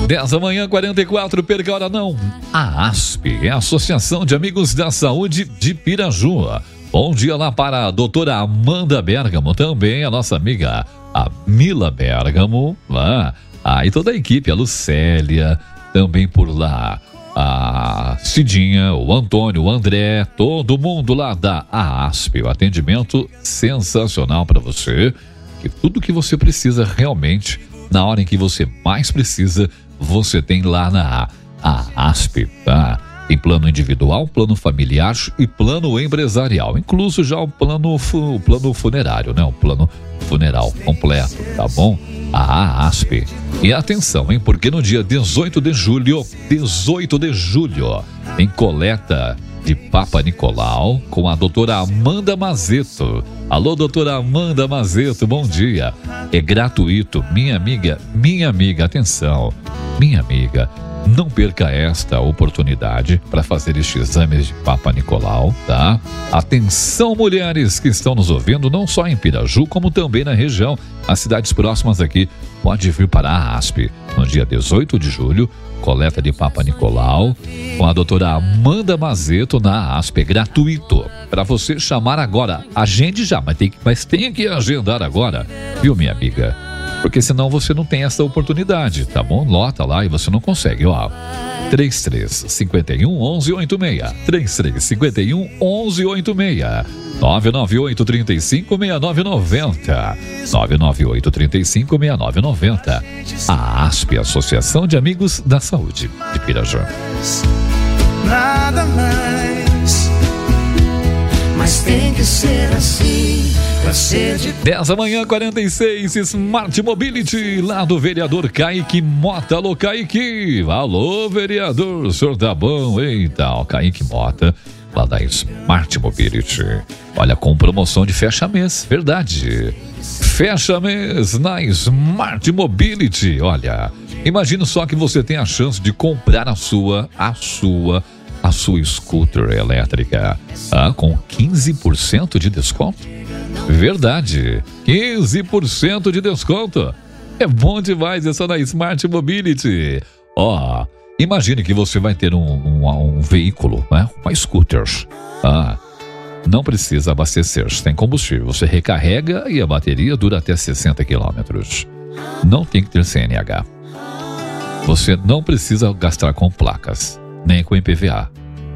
10 da manhã, 44, perca a hora não. A ASP é a Associação de Amigos da Saúde de Piraju. Bom dia lá para a doutora Amanda Bergamo, também a nossa amiga, a Mila Bergamo, e toda a equipe, a Lucélia, também por lá, a Cidinha, o Antônio, o André, todo mundo lá da ASP, o atendimento sensacional para você, que tudo que você precisa realmente, na hora em que você mais precisa, você tem lá na ASP, tá? Tem plano individual, plano familiar e plano empresarial, incluso já o plano funerário, né? O plano funeral completo, tá bom? A ASP. E atenção, hein? Porque no dia 18 de julho, tem coleta de Papa Nicolau com a doutora Amanda Mazeto. Alô, doutora Amanda Mazeto, bom dia. É gratuito, minha amiga, atenção, minha amiga, não perca esta oportunidade para fazer estes exames de Papa Nicolau, tá? Atenção, mulheres que estão nos ouvindo, não só em Piraju, como também na região, as cidades próximas aqui, pode vir para a ASP. No dia 18 de julho, coleta de Papa Nicolau com a doutora Amanda Mazeto na ASP, gratuito. Para você chamar agora, agende já, mas tem que agendar agora, viu, minha amiga? Porque senão você não tem essa oportunidade, tá bom? Lota lá e você não consegue, ó. 3351-1186, 3351-1186, 998-35-6990, 998-35-6990. A ASP, Associação de Amigos da Saúde de Piraju. Nada mais, mas tem que ser assim. 10 da manhã, 46, Smart Mobility, lá do vereador Kaique Mota. Alô, Kaique. Alô, vereador, o senhor tá bom? Eita, o Kaique Mota, lá da Smart Mobility. Olha, com promoção de fecha-mês, verdade. Fecha-mês na Smart Mobility. Olha, imagina só que você tem a chance de comprar a sua scooter elétrica com 15% de desconto. Verdade, 15% de desconto. É bom demais, é só na Smart Mobility. Imagine que você vai ter um veículo, né? Uma scooter. Não precisa abastecer, tem combustível. Você recarrega e a bateria dura até 60 quilômetros. Não tem que ter CNH. Você não precisa gastar com placas, nem com IPVA.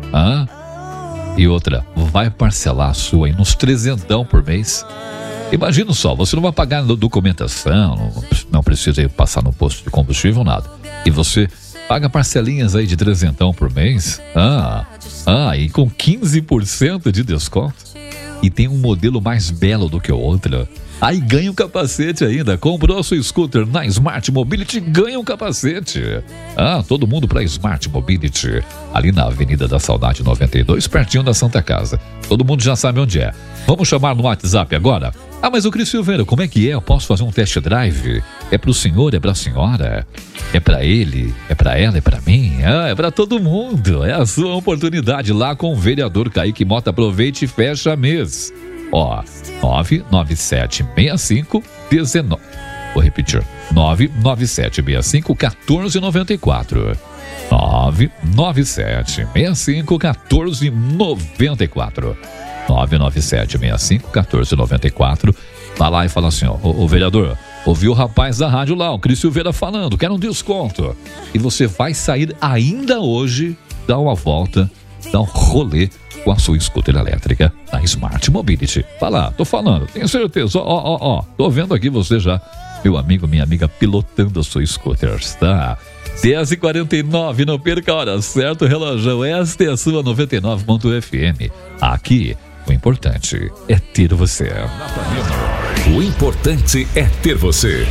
E outra, vai parcelar a sua aí nos 300 por mês. Imagina só, você não vai pagar documentação, não precisa passar no posto de combustível, nada. E você paga parcelinhas aí de 300 por mês. E com 15% de desconto. E tem um modelo mais belo do que o outro. Aí ganha um capacete ainda. Comprou a sua scooter na Smart Mobility, ganha um capacete. Todo mundo pra Smart Mobility. Ali na Avenida da Saudade 92, pertinho da Santa Casa. Todo mundo já sabe onde é. Vamos chamar no WhatsApp agora? Mas o Cris Silveira, como é que é? Eu posso fazer um test drive? É pro senhor, é pra senhora? É pra ele? É pra ela? É pra mim? É pra todo mundo. É a sua oportunidade lá com o vereador Kaique Mota. Aproveite e fecha mês. 99765-19. Vou repetir. 99765-1494. 99765-1494. 99765-1494. Vai lá e fala assim, ô vereador, ouvi o rapaz da rádio lá, o Cris Silveira falando, quer um desconto. E você vai sair ainda hoje, dar uma volta, dar um rolê com a sua scooter elétrica na Smart Mobility. Vai lá, tô falando, tenho certeza. Tô vendo aqui você já, meu amigo, minha amiga, pilotando a sua scooter, tá? 10h49, não perca a hora, certo, relógio? Esta é a sua 99.fm. Aqui, o importante é ter você. O importante é ter você.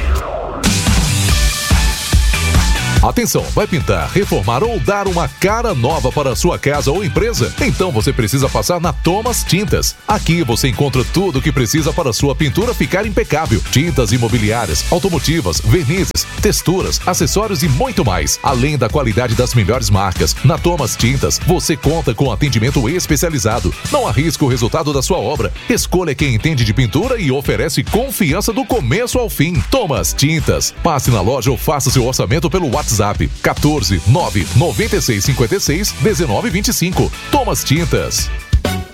Atenção, vai pintar, reformar ou dar uma cara nova para a sua casa ou empresa? Então você precisa passar na Thomas Tintas. Aqui você encontra tudo o que precisa para a sua pintura ficar impecável. Tintas imobiliárias, automotivas, vernizes, texturas, acessórios e muito mais. Além da qualidade das melhores marcas, na Thomas Tintas você conta com atendimento especializado. Não arrisca o resultado da sua obra. Escolha quem entende de pintura e oferece confiança do começo ao fim. Thomas Tintas. Passe na loja ou faça seu orçamento pelo WhatsApp WhatsApp 14 9 96 56 19 25. Thomas Tintas.